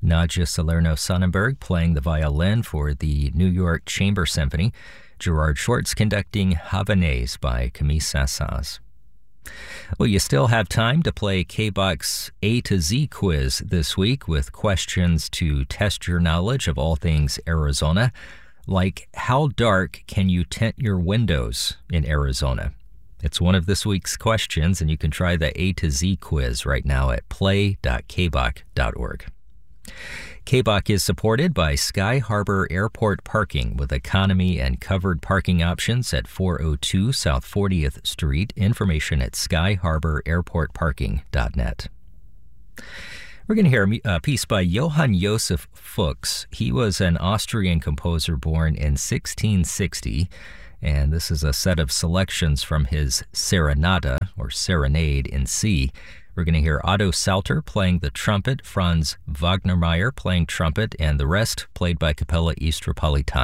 Nadja Salerno-Sonnenberg playing the violin for the New York Chamber Symphony. Gerard Schwartz conducting Havanaise by Camille Saint-Saëns. Well, you still have time to play K-Buck's A to Z quiz this week with questions to test your knowledge of all things Arizona, like how dark can you tint your windows in Arizona? It's one of this week's questions, and you can try the A to Z quiz right now at play.kbuck.org. KBUC is supported by Sky Harbor Airport Parking with economy and covered parking options at 402 South 40th Street. Information at skyharbor-airportparking.net. We're going to hear a piece by Johann Joseph Fuchs. He was an Austrian composer born in 1660, and this is a set of selections from his Serenata, or Serenade in C. We're going to hear Otto Salter playing the trumpet, Franz Wagnermeyer playing trumpet, and the rest played by Capella East Repolitana.